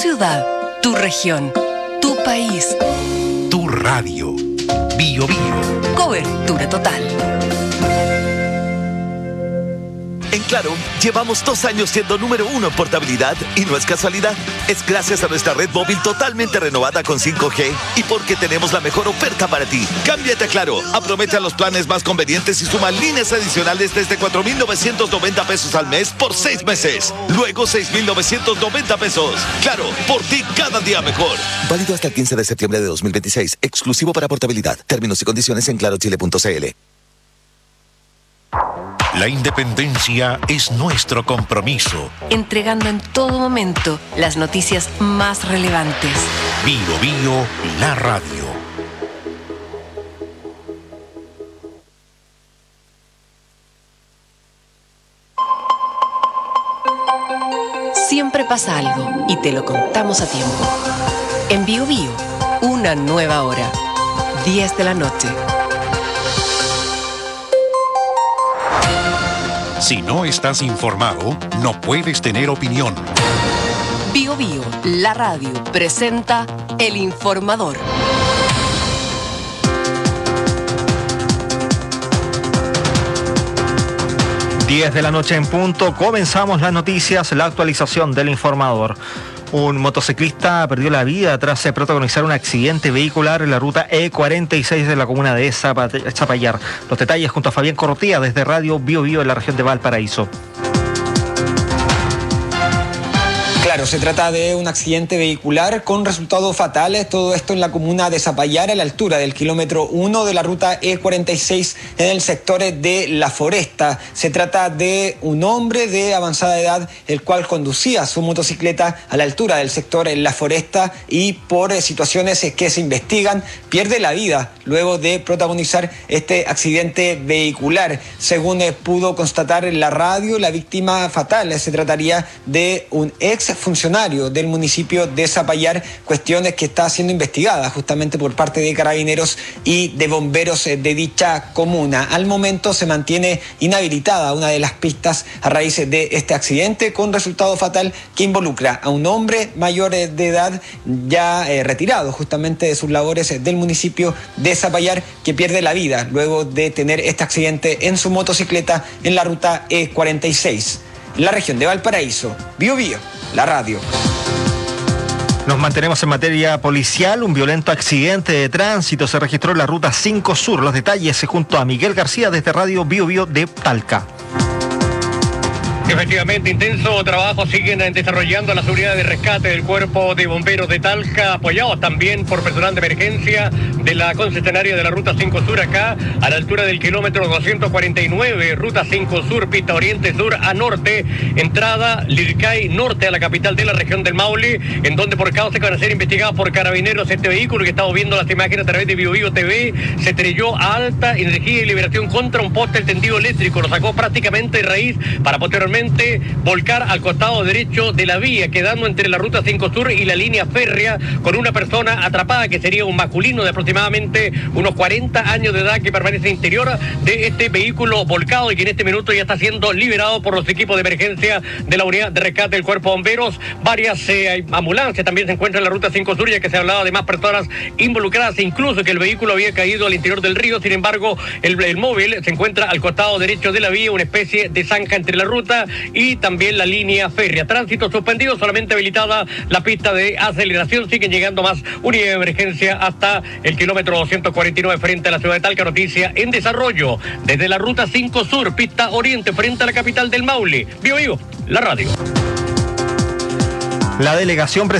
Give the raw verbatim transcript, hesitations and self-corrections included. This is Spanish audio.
ciudad, tu región, tu país. Tu radio. Bio Bio. Cobertura total. En Claro, llevamos dos años siendo número uno en portabilidad y no es casualidad. Es gracias a nuestra red móvil totalmente renovada con cinco G y porque tenemos la mejor oferta para ti. Cámbiate a Claro, aprovecha los planes más convenientes y suma líneas adicionales desde cuatro mil novecientos noventa pesos al mes por seis meses. Luego seis mil novecientos noventa pesos. Claro, por ti cada día mejor. Válido hasta el quince de septiembre de dos mil veintiséis. Exclusivo para portabilidad. Términos y condiciones en claro chile punto c l. La independencia es nuestro compromiso. Entregando en todo momento las noticias más relevantes. Bio Bio, la radio. Siempre pasa algo y te lo contamos a tiempo. En Bio Bio, una nueva hora. diez de la noche. Si no estás informado, no puedes tener opinión. Bio Bio, la radio, presenta El Informador. diez de la noche en punto, comenzamos las noticias, la actualización del Informador. Un motociclista perdió la vida tras protagonizar un accidente vehicular en la ruta E cuarenta y seis de la comuna de Zapallar. Los detalles junto a Fabián Corrotía desde Radio Bio Bio en la región de Valparaíso. Claro, se trata de un accidente vehicular con resultados fatales, todo esto en la comuna de Zapallar, a la altura del kilómetro uno de la ruta E cuarenta y seis en el sector de La Foresta. Se trata de un hombre de avanzada edad, el cual conducía su motocicleta a la altura del sector en La Foresta y por situaciones que se investigan, pierde la vida luego de protagonizar este accidente vehicular. Según pudo constatar en la radio, la víctima fatal se trataría de un ex funcionario del municipio de Zapallar, cuestiones que está siendo investigada justamente por parte de carabineros y de bomberos de dicha comuna. Al momento se mantiene inhabilitada una de las pistas a raíz de este accidente con resultado fatal que involucra a un hombre mayor de edad ya eh, retirado justamente de sus labores del municipio de Zapallar, que pierde la vida luego de tener este accidente en su motocicleta en la ruta E cuarenta y seis. En la región de Valparaíso, Bio Bio, la radio. Nos mantenemos en materia policial. Un violento accidente de tránsito se registró en la ruta cinco Sur. Los detalles junto a Miguel García desde Radio Bio Bio de Talca. Efectivamente, intenso trabajo siguen desarrollando la seguridad de rescate del Cuerpo de Bomberos de Talca, apoyados también por personal de emergencia de la concesionaria de la Ruta cinco Sur, acá a la altura del kilómetro doscientos cuarenta y nueve, Ruta cinco Sur, pista oriente sur a norte, entrada Lircay norte a la capital de la región del Maule, en donde por causa que van a ser investigados por carabineros este vehículo que estamos viendo las imágenes a través de Bio Bio T V, se estrelló a alta energía y liberación contra un poste del tendido eléctrico, lo sacó prácticamente de raíz para posteriormente volcar al costado derecho de la vía, quedando entre la Ruta cinco Sur y la línea férrea, con una persona atrapada que sería un masculino de aproximadamente unos cuarenta años de edad que permanece interior de este vehículo volcado y que en este minuto ya está siendo liberado por los equipos de emergencia de la unidad de rescate del Cuerpo de Bomberos. Varias eh, ambulancias también se encuentran en la Ruta cinco Sur, ya que se hablaba de más personas involucradas, incluso que el vehículo había caído al interior del río. Sin embargo, el, el móvil se encuentra al costado derecho de la vía, una especie de zanja entre la ruta y también la línea férrea. Tránsito suspendido, solamente habilitada la pista de aceleración. Siguen llegando más unidades de emergencia hasta el kilómetro doscientos cuarenta y nueve frente a la ciudad de Talca. Noticia en desarrollo desde la Ruta cinco Sur, pista oriente frente a la capital del Maule. Bio Bio, la radio. La delegación